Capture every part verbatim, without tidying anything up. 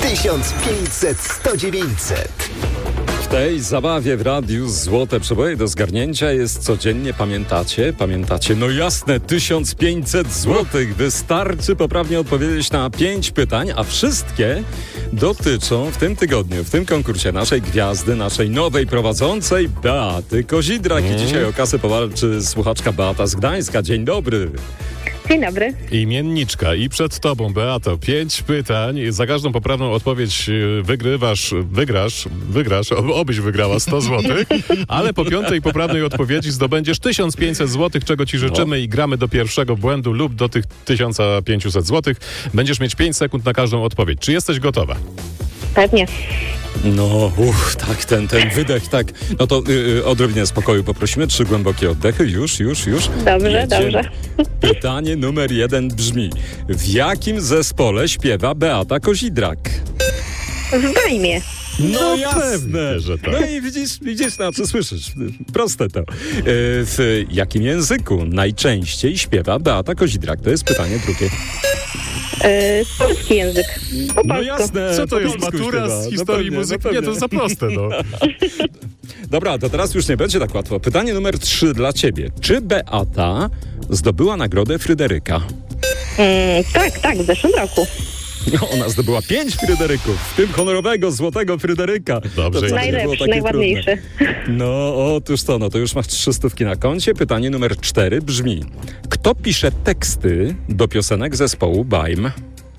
tysiąc pięćset, sto dziewięćset. W tej zabawie w radiu złote przeboje do zgarnięcia jest codziennie, pamiętacie? Pamiętacie? No jasne, tysiąc pięćset złotych. Wystarczy poprawnie odpowiedzieć na pięć pytań, a wszystkie dotyczą w tym tygodniu, w tym konkursie naszej gwiazdy, naszej nowej prowadzącej Beaty Kozidrak. I dzisiaj o kasę powalczy słuchaczka Beata z Gdańska. Dzień dobry. Dzień dobry. Imienniczka i przed tobą, Beato, pięć pytań. Za każdą poprawną odpowiedź wygrywasz, wygrasz, wygrasz, obyś wygrała sto złotych, ale po piątej poprawnej odpowiedzi zdobędziesz tysiąc pięćset złotych, czego ci życzymy, no. I gramy do pierwszego błędu lub do tych tysiąc pięćset złotych. Będziesz mieć pięć sekund na każdą odpowiedź. Czy jesteś gotowa? Pewnie. No, uff, tak, ten, ten wydech, tak. No to yy, odrobinę spokoju poprosimy. Trzy głębokie oddechy. Już, już, już. Dobrze, Jedziemy. dobrze. Pytanie numer jeden brzmi. W jakim zespole śpiewa Beata Kozidrak? W Bajmie. No, No jasne, pewnie, że tak. No i widzisz, widzisz na co słyszysz. Proste to. Yy, w jakim języku najczęściej śpiewa Beata Kozidrak? To jest pytanie drugie. Yy, polski język. Po No polsku. jasne. Co to po jest polsku matura śpiewa. z No historii pewnie, muzyki? no Nie, pewnie. to za proste, no. Dobra, to teraz już nie będzie tak łatwo. Pytanie numer trzy dla ciebie. Czy Beata zdobyła nagrodę Fryderyka? Yy, tak, tak, w zeszłym roku. No, ona zdobyła pięć Fryderyków, w tym honorowego, złotego Fryderyka. Dobrze. To wcale nie było Najlepszy, takie najładniejszy. trudne. No, otóż to, no to już masz trzy stówki na koncie. Pytanie numer cztery brzmi. Kto pisze teksty do piosenek zespołu Bajm?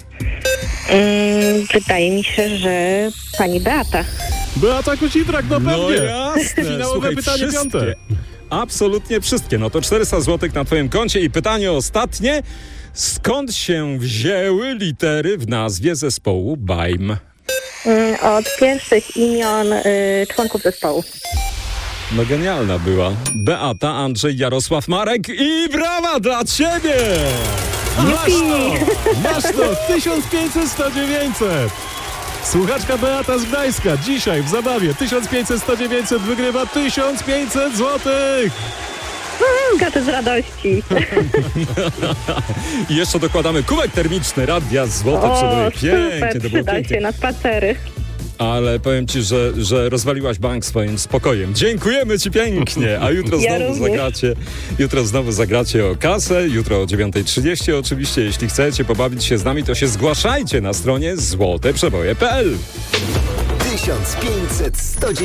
Yy, wydaje mi się, że pani Beata. Beata Kozidrak, no pewnie. No jasne. Finałowe Słuchaj, pytanie wszystkie. piąte. Absolutnie wszystkie. No to czterysta złotych na twoim koncie. I pytanie ostatnie. Skąd się wzięły litery w nazwie zespołu Bajm? Yy, od pierwszych imion yy, członków zespołu. No genialna była. Beata, Andrzej, Jarosław, Marek i brawa dla ciebie! Masz to! Masz to! tysiąc pięćset, sto dziewięćset! Słuchaczka Beata z Gdańska dzisiaj w zabawie tysiąc pięćset, sto dziewięćset wygrywa tysiąc pięćset złotych! Gaty z radości. I jeszcze dokładamy kubek termiczny Radia Złote O, przeboje. Pięknie, super, to było przyda pięknie. się na spacery. Ale powiem ci, że, że rozwaliłaś bank swoim spokojem. Dziękujemy ci pięknie, a jutro Ja znowu również. zagracie. Jutro znowu zagracie o kasę, jutro o dziewiąta trzydzieści oczywiście. Jeśli chcecie pobawić się z nami, to się zgłaszajcie na stronie złote przeboje kropka p l. tysiąc pięćset, sto dziewięćset.